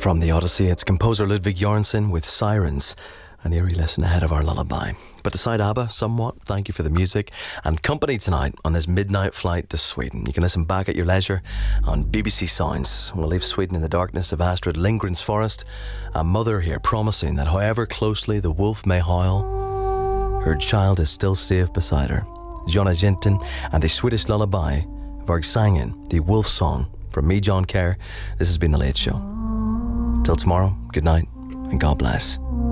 From the Odyssey, it's composer Ludwig Göransson with Sirens, an eerie listen ahead of our lullaby. But aside ABBA, somewhat, thank you for the music and company tonight on this midnight flight to Sweden. You can listen back at your leisure on BBC Sounds. We'll leave Sweden in the darkness of Astrid Lindgren's Forest. A mother here promising that however closely the wolf may howl, her child is still safe beside her. Jonas Jinten and the Swedish lullaby, Vargsangen, the wolf song. From me, John Kerr, this has been The Late Show. Till tomorrow, good night and God bless.